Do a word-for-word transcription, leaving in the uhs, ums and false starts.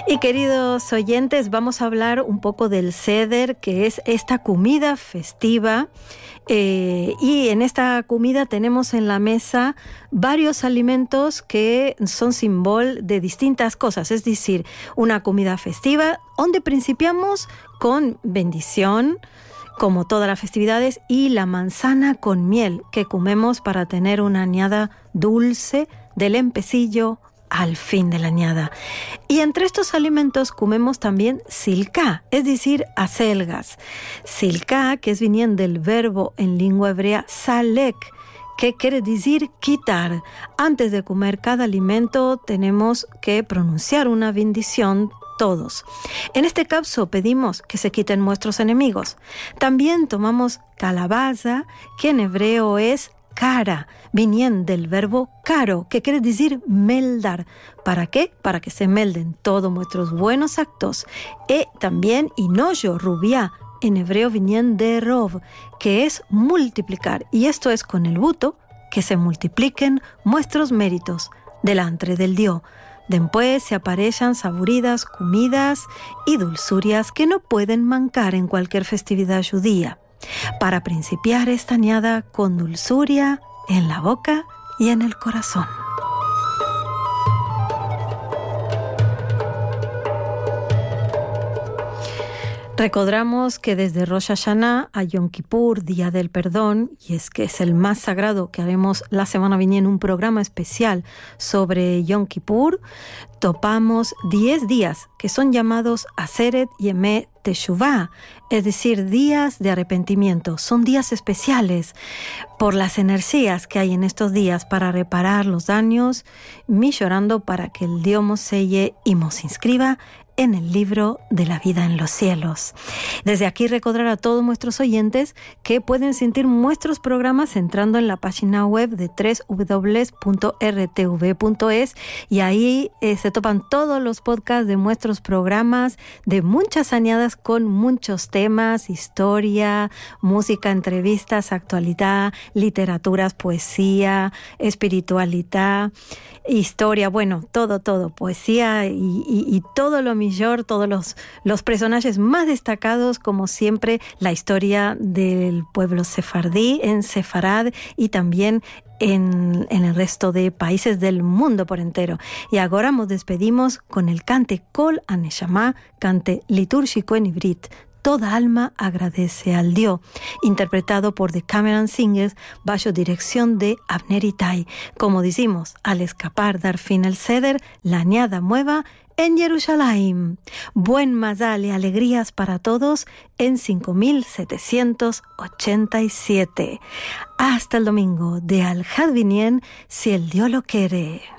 Y queridos oyentes, vamos a hablar un poco del Seder, que es esta comida festiva. Eh, y en esta comida tenemos en la mesa varios alimentos que son símbolo de distintas cosas, es decir, una comida festiva donde principiamos con bendición, como todas las festividades, y la manzana con miel que comemos para tener una añada dulce del empecillo al fin de la añada. Y entre estos alimentos comemos también silká, es decir, acelgas. Silká, que es viniendo del verbo en lengua hebrea salek, que quiere decir quitar. Antes de comer cada alimento tenemos que pronunciar una bendición todos. En este caso pedimos que se quiten nuestros enemigos. También tomamos calabaza, que en hebreo es cara, viniendo del verbo caro, que quiere decir meldar. ¿Para qué? Para que se melden todos nuestros buenos actos. Y también inoyo, rubia, en hebreo viniendo de rov, que es multiplicar. Y esto es con el buto, que se multipliquen nuestros méritos delante del Dios. Después se aparechan saboridas comidas y dulzurias que no pueden mancar en cualquier festividad judía, para principiar esta añada con dulzuria en la boca y en el corazón. Recordamos que desde Rosh Hashanah a Yom Kippur, Día del Perdón, y es que es el más sagrado, que haremos la semana viniendo un programa especial sobre Yom Kippur, topamos diez días que son llamados Aseret Yemei Teshuvah, es decir, días de arrepentimiento. Son días especiales por las energías que hay en estos días para reparar los daños, mi llorando para que el Dios nos selle y nos inscriba en el libro de la vida en los cielos. Desde aquí recordar a todos nuestros oyentes que pueden sentir nuestros programas entrando en la página web de doble u doble u doble u punto r t v punto es, y ahí eh, se topan todos los podcasts de nuestros programas de muchas añadas con muchos temas, historia, música, entrevistas, actualidad, literaturas, poesía, espiritualidad, historia, bueno, todo, todo, poesía y, y, y todo lo mejor, todos los, los personajes más destacados, como siempre, la historia del pueblo sefardí en Sefarad y también en, en el resto de países del mundo por entero. Y ahora nos despedimos con el cante Kol HaNeshama, cante litúrgico en ibrit. Toda alma agradece al Dios, interpretado por The Cameron Singers bajo dirección de Abner Itai. Como decimos, al escapar dar fin al Seder, la añada nueva en Jerusalén. Buen mazal y alegrías para todos en cinco mil setecientos ochenta y siete. Hasta el domingo de Al Hadvinien, si el Dios lo quiere.